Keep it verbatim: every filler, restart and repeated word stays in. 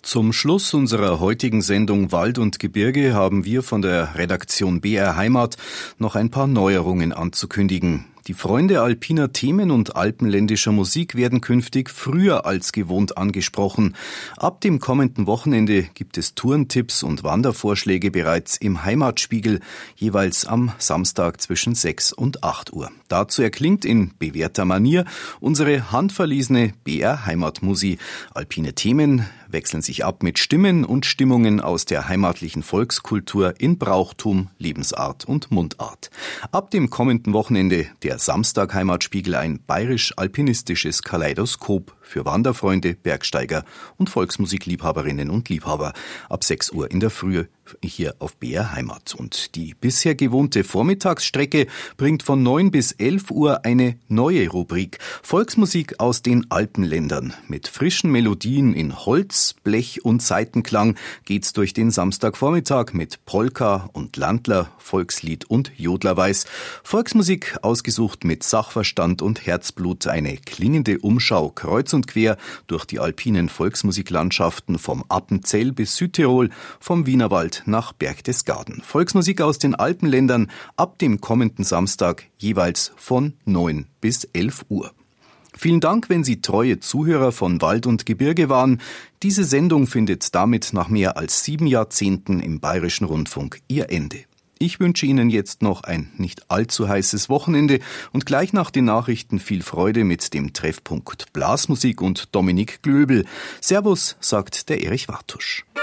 Zum Schluss unserer heutigen Sendung Wald und Gebirge haben wir von der Redaktion B R Heimat noch ein paar Neuerungen anzukündigen. Die Freunde alpiner Themen und alpenländischer Musik werden künftig früher als gewohnt angesprochen. Ab dem kommenden Wochenende gibt es Tourentipps und Wandervorschläge bereits im Heimatspiegel, jeweils am Samstag zwischen sechs und acht Uhr. Dazu erklingt in bewährter Manier unsere handverlesene B R Heimatmusi. Alpine Themen wechseln sich ab mit Stimmen und Stimmungen aus der heimatlichen Volkskultur in Brauchtum, Lebensart und Mundart. Ab dem kommenden Wochenende der Samstag Heimatspiegel ein bayerisch-alpinistisches Kaleidoskop für Wanderfreunde, Bergsteiger und Volksmusikliebhaberinnen und Liebhaber ab sechs Uhr in der Früh hier auf B R Heimat. Und die bisher gewohnte Vormittagsstrecke bringt von neun bis elf Uhr eine neue Rubrik Volksmusik aus den Alpenländern. Mit frischen Melodien in Holz, Blech und Saitenklang geht's durch den Samstagvormittag mit Polka und Landler, Volkslied und Jodlerweis. Volksmusik ausgesucht mit Sachverstand und Herzblut, eine klingende Umschau kreuz und quer durch die alpinen Volksmusiklandschaften vom Appenzell bis Südtirol, vom Wienerwald nach Berchtesgaden. Volksmusik aus den Alpenländern ab dem kommenden Samstag jeweils von neun bis elf Uhr. Vielen Dank, wenn Sie treue Zuhörer von Wald und Gebirge waren. Diese Sendung findet damit nach mehr als sieben Jahrzehnten im Bayerischen Rundfunk ihr Ende. Ich wünsche Ihnen jetzt noch ein nicht allzu heißes Wochenende und gleich nach den Nachrichten viel Freude mit dem Treffpunkt Blasmusik und Dominik Glöbel. Servus, sagt der Erich Wartusch.